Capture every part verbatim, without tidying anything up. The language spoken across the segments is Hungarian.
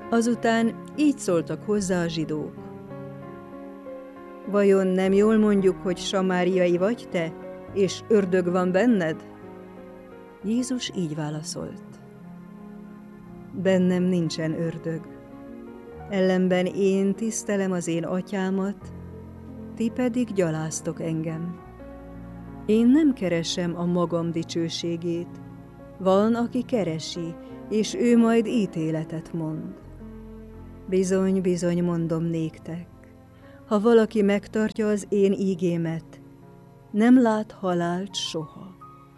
Azután így szóltak hozzá a zsidók: vajon nem jól mondjuk, hogy samáriai vagy te, és ördög van benned? Jézus így válaszolt: bennem nincsen ördög, ellenben én tisztelem az én atyámat, ti pedig gyaláztok engem. Én nem keresem a magam dicsőségét, van, aki keresi, és ő majd ítéletet mond. Bizony, bizony mondom néktek, ha valaki megtartja az én ígémet, nem lát halált soha.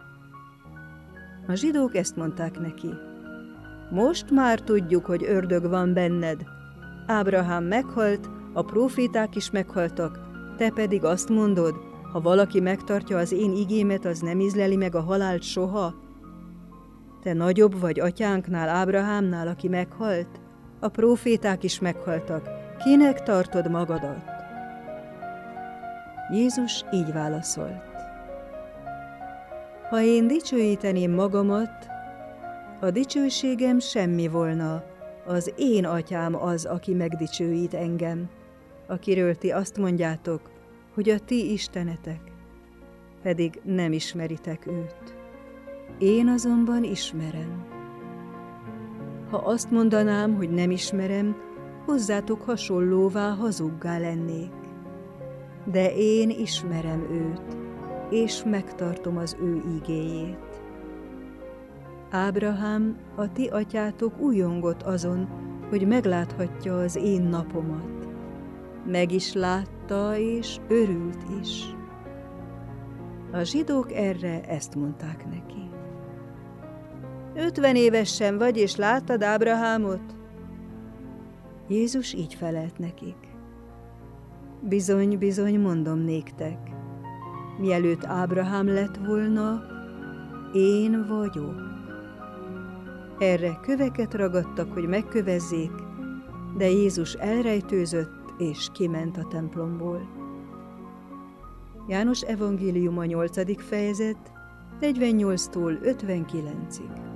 A zsidók ezt mondták neki: most már tudjuk, hogy ördög van benned. Ábrahám meghalt, a próféták is meghaltak, te pedig azt mondod, ha valaki megtartja az én igémet, az nem ízleli meg a halált soha? Te nagyobb vagy atyánknál, Ábrahámnál, aki meghalt? A próféták is meghaltak. Kinek tartod magadat? Jézus így válaszolt: ha én dicsőíteném magamat, a dicsőségem semmi volna, az én atyám az, aki megdicsőít engem, akiről ti azt mondjátok, hogy a ti istenetek, pedig nem ismeritek őt. Én azonban ismerem. Ha azt mondanám, hogy nem ismerem, hozzátok hasonlóvá hazuggá lennék. De én ismerem őt, és megtartom az ő ígéjét. Ábrahám, a ti atyátok újongott azon, hogy megláthatja az én napomat. Meg is látta, és örült is. A zsidók erre ezt mondták neki: ötven éves sem vagy, és láttad Ábrahámot? Jézus így felelt nekik: bizony, bizony mondom néktek, mielőtt Ábrahám lett volna, én vagyok. Erre köveket ragadtak, hogy megkövezzék, de Jézus elrejtőzött, és kiment a templomból. János evangéliuma nyolcadik fejezet, negyvennyolctól ötvenkilencig.